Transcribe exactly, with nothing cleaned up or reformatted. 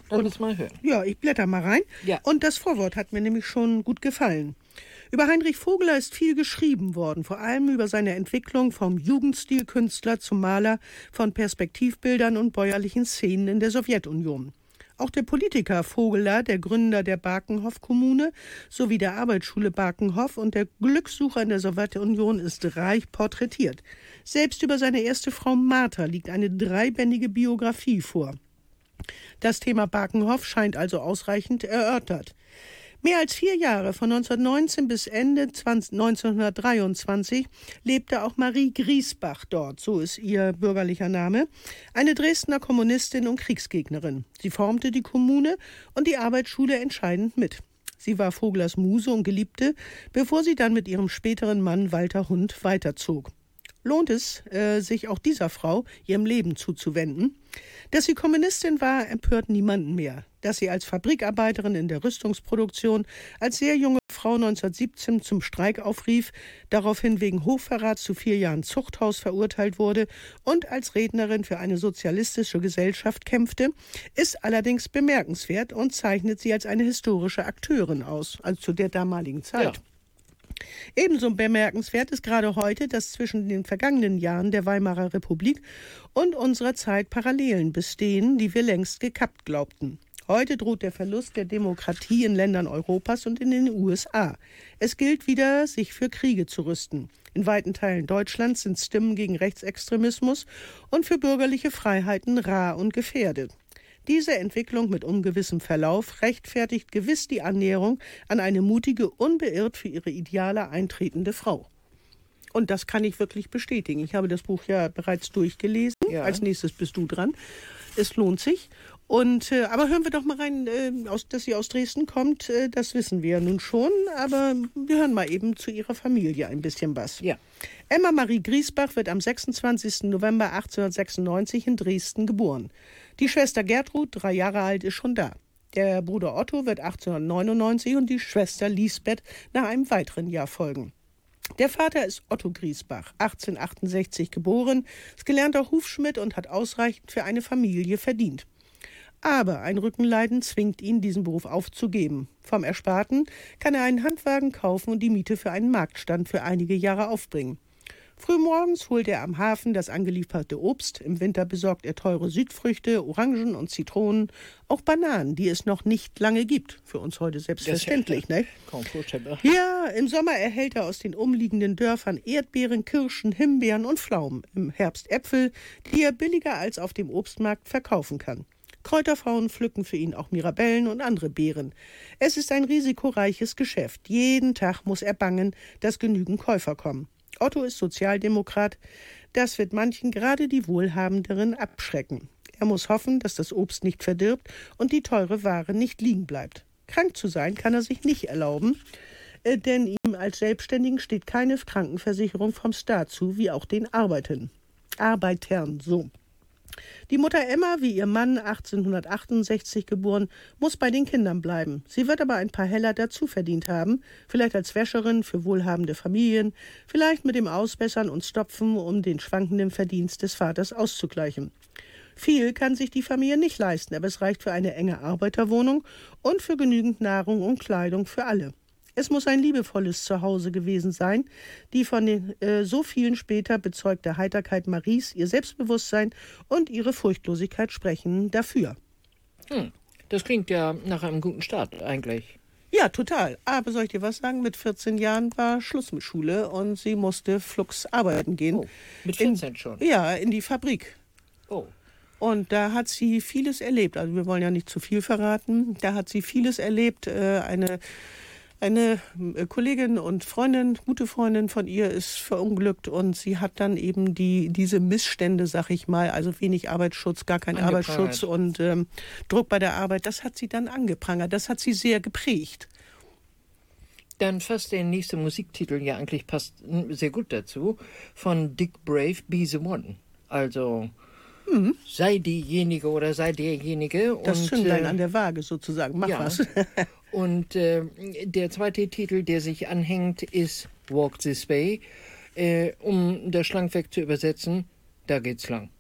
dann müssen wir mal hören. Ja, ich blätter mal rein. Ja. Und das Vorwort hat mir nämlich schon gut gefallen. Über Heinrich Vogeler ist viel geschrieben worden, vor allem über seine Entwicklung vom Jugendstilkünstler zum Maler von Perspektivbildern und bäuerlichen Szenen in der Sowjetunion. Auch der Politiker Vogeler, der Gründer der Bakenhof-Kommune sowie der Arbeitsschule Bakenhof und der Glückssucher in der Sowjetunion ist reich porträtiert. Selbst über seine erste Frau Martha liegt eine dreibändige Biografie vor. Das Thema Bakenhof scheint also ausreichend erörtert. Mehr als vier Jahre, von neunzehnhundertneunzehn bis Ende neunzehnhundertdreiundzwanzig, lebte auch Marie Griesbach dort, so ist ihr bürgerlicher Name, eine Dresdner Kommunistin und Kriegsgegnerin. Sie formte die Kommune und die Arbeitsschule entscheidend mit. Sie war Voglers Muse und Geliebte, bevor sie dann mit ihrem späteren Mann Walter Hund weiterzog. Lohnt es, äh, sich auch dieser Frau ihrem Leben zuzuwenden? Dass sie Kommunistin war, empört niemanden mehr. Dass sie als Fabrikarbeiterin in der Rüstungsproduktion als sehr junge Frau neunzehnhundertsiebzehn zum Streik aufrief, daraufhin wegen Hochverrats zu vier Jahren Zuchthaus verurteilt wurde und als Rednerin für eine sozialistische Gesellschaft kämpfte, ist allerdings bemerkenswert und zeichnet sie als eine historische Akteurin aus, also zu der damaligen Zeit. Ja. Ebenso bemerkenswert ist gerade heute, dass zwischen den vergangenen Jahren der Weimarer Republik und unserer Zeit Parallelen bestehen, die wir längst gekappt glaubten. Heute droht der Verlust der Demokratie in Ländern Europas und in den U S A. Es gilt wieder, sich für Kriege zu rüsten. In weiten Teilen Deutschlands sind Stimmen gegen Rechtsextremismus und für bürgerliche Freiheiten rar und gefährdet. Diese Entwicklung mit ungewissem Verlauf rechtfertigt gewiss die Annäherung an eine mutige, unbeirrt für ihre Ideale eintretende Frau. Und das kann ich wirklich bestätigen. Ich habe das Buch ja bereits durchgelesen. Ja. Als nächstes bist du dran. Es lohnt sich. Und, äh, aber hören wir doch mal rein, äh, aus, dass sie aus Dresden kommt. Äh, das wissen wir ja nun schon. Aber wir hören mal eben zu ihrer Familie ein bisschen was. Ja. Emma Marie Griesbach wird am sechsundzwanzigsten November achtzehnhundertsechsundneunzig in Dresden geboren. Die Schwester Gertrud, drei Jahre alt, ist schon da. Der Bruder Otto wird achtzehnhundertneunundneunzig und die Schwester Lisbeth nach einem weiteren Jahr folgen. Der Vater ist Otto Griesbach, achtzehnhundertachtundsechzig geboren, ist gelernter Hufschmied und hat ausreichend für eine Familie verdient. Aber ein Rückenleiden zwingt ihn, diesen Beruf aufzugeben. Vom Ersparten kann er einen Handwagen kaufen und die Miete für einen Marktstand für einige Jahre aufbringen. Frühmorgens holt er am Hafen das angelieferte Obst, im Winter besorgt er teure Südfrüchte, Orangen und Zitronen, auch Bananen, die es noch nicht lange gibt. Für uns heute selbstverständlich, ne? Kaum vorstellbar. Ja, im Sommer erhält er aus den umliegenden Dörfern Erdbeeren, Kirschen, Himbeeren und Pflaumen, im Herbst Äpfel, die er billiger als auf dem Obstmarkt verkaufen kann. Kräuterfrauen pflücken für ihn auch Mirabellen und andere Beeren. Es ist ein risikoreiches Geschäft. Jeden Tag muss er bangen, dass genügend Käufer kommen. Otto ist Sozialdemokrat. Das wird manchen, gerade die Wohlhabenderen, abschrecken. Er muss hoffen, dass das Obst nicht verdirbt und die teure Ware nicht liegen bleibt. Krank zu sein kann er sich nicht erlauben, äh, denn ihm als Selbstständigen steht keine Krankenversicherung vom Staat zu, wie auch den Arbeitern. Arbeitern, so. Die Mutter Emma, wie ihr Mann, achtzehnhundertachtundsechzig geboren, muss bei den Kindern bleiben. Sie wird aber ein paar Heller dazu verdient haben, vielleicht als Wäscherin für wohlhabende Familien, vielleicht mit dem Ausbessern und Stopfen, um den schwankenden Verdienst des Vaters auszugleichen. Viel kann sich die Familie nicht leisten, aber es reicht für eine enge Arbeiterwohnung und für genügend Nahrung und Kleidung für alle. Es muss ein liebevolles Zuhause gewesen sein, die von den äh, so vielen später bezeugte Heiterkeit Maries, ihr Selbstbewusstsein und ihre Furchtlosigkeit sprechen dafür. Hm, das klingt ja nach einem guten Start eigentlich. Ja, total. Aber soll ich dir was sagen? Mit vierzehn Jahren war Schluss mit Schule und sie musste flugs arbeiten gehen. Oh, mit vierzehn in, schon? Ja, in die Fabrik. Oh. Und da hat sie vieles erlebt. Also wir wollen ja nicht zu viel verraten. Da hat sie vieles erlebt. Äh, eine... Eine Kollegin und Freundin, gute Freundin von ihr ist verunglückt und sie hat dann eben die diese Missstände, sag ich mal, also wenig Arbeitsschutz, gar kein Arbeitsschutz und ähm, Druck bei der Arbeit, das hat sie dann angeprangert, das hat sie sehr geprägt. Dann fasst der nächste Musiktitel ja eigentlich passt sehr gut dazu, von Dick Brave, Be the One. Also mhm. sei diejenige oder sei derjenige. Das und, Zünglein äh, an der Waage sozusagen, mach ja. was. Und äh, der zweite Titel, der sich anhängt, ist Walk This Way. Äh, um das schlankweg zu übersetzen, da geht's lang.